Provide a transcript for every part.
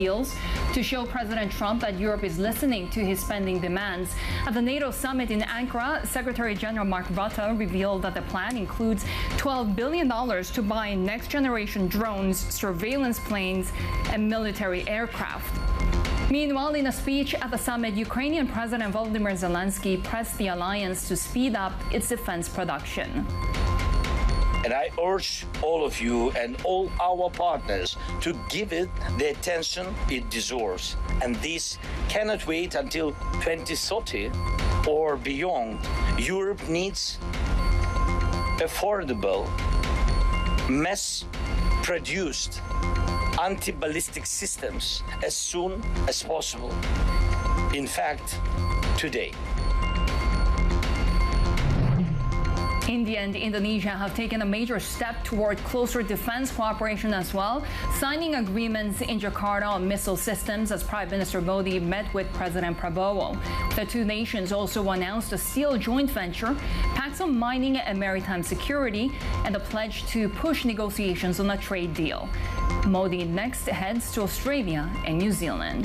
to show President Trump that Europe is listening to his spending demands. At the NATO summit in Ankara, Secretary General Mark Rutte revealed that the plan includes $12 billion to buy next-generation drones, surveillance planes, and military aircraft. Meanwhile, in a speech at the summit, Ukrainian President Volodymyr Zelensky pressed the alliance to speed up its defense production. And I urge all of you and all our partners to give it the attention it deserves. And this cannot wait until 2030 or beyond. Europe needs affordable, mass-produced anti-ballistic systems as soon as possible. In fact, today. India and Indonesia have taken a major step toward closer defense cooperation as well, signing agreements in Jakarta on missile systems as Prime Minister Modi met with President Prabowo. The two nations also announced a steel joint venture, pacts on mining and maritime security, and a pledge to push negotiations on a trade deal. Modi next heads to Australia and New Zealand.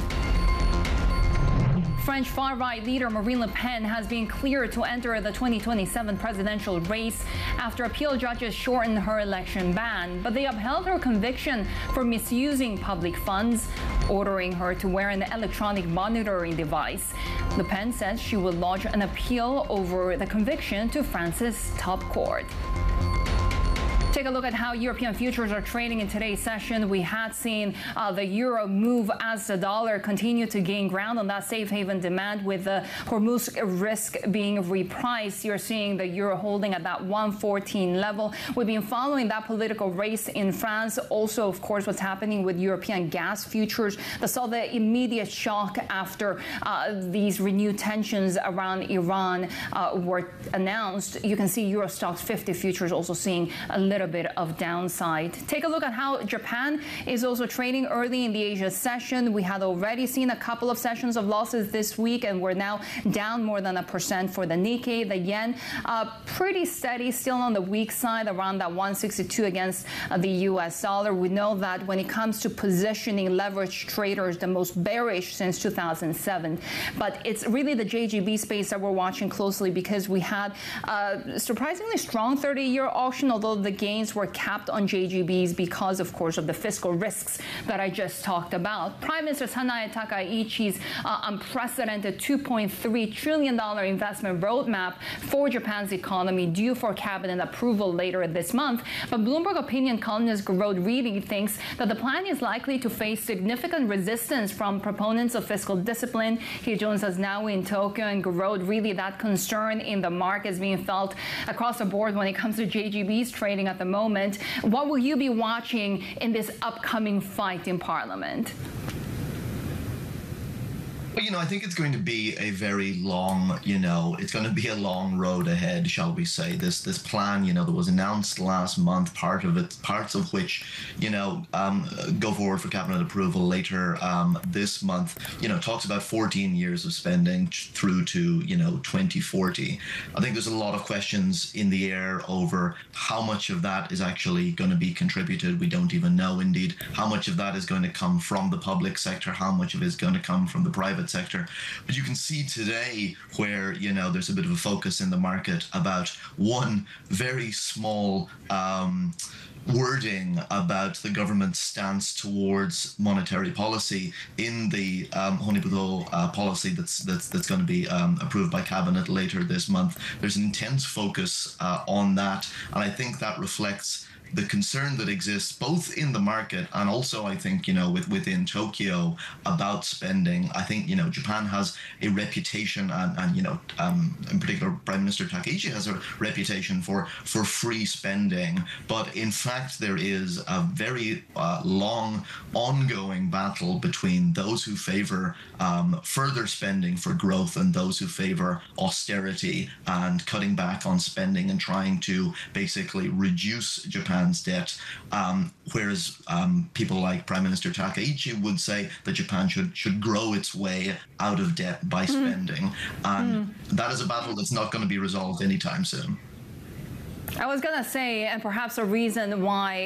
French far-right leader Marine Le Pen has been cleared to enter the 2027 presidential race after appeal judges shortened her election ban, but they upheld her conviction for misusing public funds, ordering her to wear an electronic monitoring device. Le Pen says she will lodge an appeal over the conviction to France's top court. Take a look at how European futures are trading in today's session. We had seen the euro move as the dollar continued to gain ground on that safe haven demand, with the Hormuz risk being repriced. You're seeing the euro holding at that 114 level. We've been following that political race in France. Also, of course, what's happening with European gas futures that saw the immediate shock after these renewed tensions around Iran were announced. You can see Euro Stoxx 50 futures also seeing a little bit of downside. Take a look at how Japan is also trading early in the Asia session. We had already seen a couple of sessions of losses this week, and we're now down more than 1% for the Nikkei. The yen pretty steady, still on the weak side, around that 162 against the US dollar. We know that when it comes to positioning, leverage traders the most bearish since 2007. But it's really the JGB space that we're watching closely, because we had a surprisingly strong 30-year auction, although the gains were capped on JGBs because, of course, of the fiscal risks that I just talked about. Prime Minister Sanae Takaichi's unprecedented $2.3 trillion investment roadmap for Japan's economy due for cabinet approval later this month. But Bloomberg opinion columnist Garode Reedy thinks that the plan is likely to face significant resistance from proponents of fiscal discipline. He joins us now in Tokyo. And Garode, really that concern in the market is being felt across the board when it comes to JGBs trading at the moment. What will you be watching in this upcoming fight in Parliament? Well, I think it's going to be a very long, it's going to be a long road ahead, shall we say. This plan, that was announced last month, parts of which, go forward for cabinet approval later this month, talks about 14 years of spending through to, 2040. I think there's a lot of questions in the air over how much of that is actually going to be contributed. We don't even know, indeed, how much of that is going to come from the public sector, how much of it is going to come from the private sector. But you can see today where, there's a bit of a focus in the market about one very small wording about the government's stance towards monetary policy in the Honiburo policy that's going to be approved by cabinet later this month. There's an intense focus on that, and I think that reflects the concern that exists both in the market and also, I think, within Tokyo about spending. I think, Japan has a reputation, and in particular, Prime Minister Takaichi has a reputation for free spending. But in fact, there is a very long, ongoing battle between those who favor further spending for growth and those who favor austerity and cutting back on spending and trying to basically reduce Japan's debt, whereas people like Prime Minister Takaichi would say that Japan should grow its way out of debt by spending. And that is a battle that's not going to be resolved anytime soon. I was going to say, and perhaps a reason why